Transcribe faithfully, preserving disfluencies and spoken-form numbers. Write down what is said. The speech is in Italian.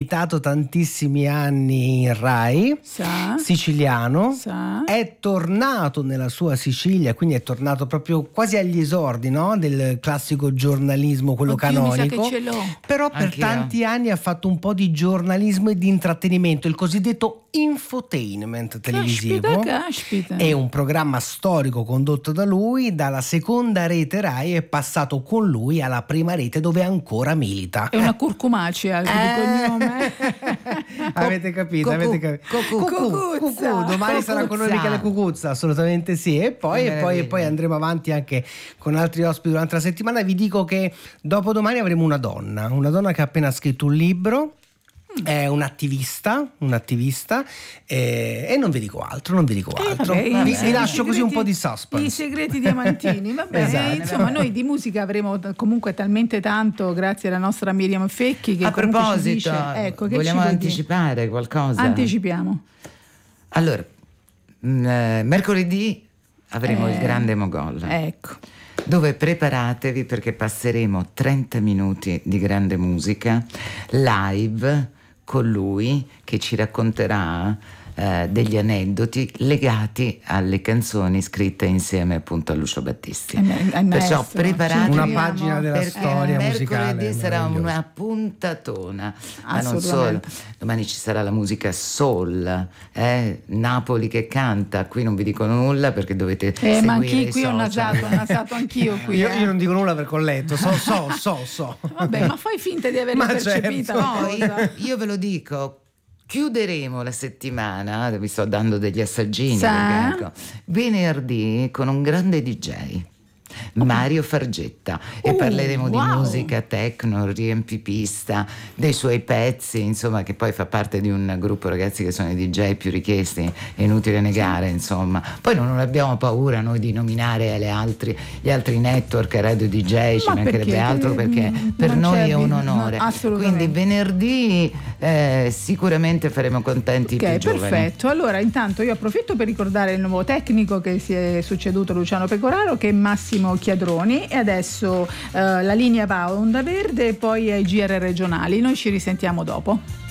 militato tantissimi anni in Rai, Sa. siciliano, Sa. è tornato nella sua Sicilia, quindi è tornato proprio quasi agli esordi, no? Del classico giornalismo, quello Oddio, canonico. mi sa che ce l'ho. Però per Anch'io. tanti anni ha fatto un po' di giornalismo e di intrattenimento, il cosiddetto infotainment televisivo. Caspita, caspita. È un programma storico condotto da lui, dalla seconda rete Rai è passato con lui alla prima rete dove ancora milita. È una curcumacea di cognome. Avete capito? Cucù, Avete capito? cucù. Cucuzza. Cucù. Domani sarà con noi Cucuzza. Michele Cucuzza, assolutamente sì. E poi, e poi, e poi andremo avanti anche con altri ospiti durante la settimana. Vi dico che dopodomani avremo una donna, una donna che ha appena scritto un libro. È un'attivista, un'attivista eh, e non vi dico altro, non vi dico Eh, altro. vabbè, vi, i- vi i lascio così un segreti- po' di suspense. I segreti diamantini, vabbè. Esatto. Insomma, noi di musica avremo t- comunque talmente tanto grazie alla nostra Miriam Fecchi che A comunque ci proposito, dice, ecco, che vogliamo ci vuoi dire? anticipare qualcosa? Anticipiamo. Allora, mh, eh, mercoledì avremo Eh, il grande Mogol, Ecco. dove preparatevi perché passeremo trenta minuti di grande musica live con lui che ci racconterà eh, degli aneddoti legati alle canzoni scritte insieme appunto a Lucio Battisti. È me- è Perciò maestro, preparatevi, Una ci pagina della perché storia musicale mercoledì sarà meravigliosa. una puntatona, ma non solo. Assolutamente. Domani ci sarà la musica soul, eh? Napoli che canta, qui non vi dico nulla perché dovete Eh, seguire ma anch'io i qui ho social. nasato, ho nasato anch'io qui. Io, eh. io non dico nulla perché ho letto, so, so, so, so. Vabbè, ma fai finta di averla Ma percepita. certo. la Poi cosa. io ve lo dico, chiuderemo la settimana, vi sto dando degli assaggini, Sa? perché, ecco, venerdì con un grande D J. Mario Fargetta e Uh, parleremo di wow. musica techno, riempipista, dei suoi pezzi, insomma, che poi fa parte di un gruppo ragazzi che sono i D J più richiesti, è inutile negare, insomma. Poi non abbiamo paura noi di nominare le altri, gli altri network, Radio D J, ci Ma mancherebbe perché? altro perché Mm, per non noi c'è è un bisogno, onore. assolutamente. Quindi venerdì eh, sicuramente faremo contenti i Ok, più giovani. perfetto. Allora, intanto io approfitto per ricordare il nuovo tecnico che si è succeduto a Luciano Pecoraro, che è Massimo Chiadroni, e adesso eh, la linea va a Onda Verde e poi ai G R regionali. Noi ci risentiamo dopo.